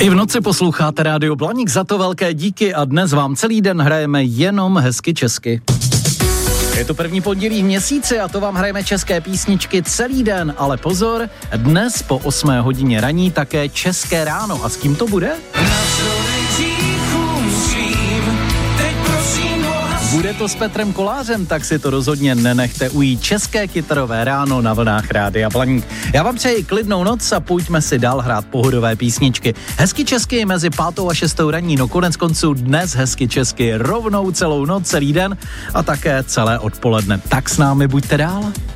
I v noci posloucháte Rádio Blaník, za to velké díky a dnes vám celý den hrajeme jenom hezky česky. Je to první pondělí v měsíci a to vám hrajeme české písničky celý den, ale pozor, dnes po 8 hodině raní také české ráno. A s kým to bude? Bude to s Petrem Kolářem, tak si to rozhodně nenechte ujít. České kytarové ráno na vlnách Rádia Blaník. Já vám přeji klidnou noc a pojďme si dál hrát pohodové písničky. Hezky česky mezi 5. a 6. raní, no konec konců dnes hezky česky rovnou celou noc, celý den a také celé odpoledne. Tak s námi buďte dál.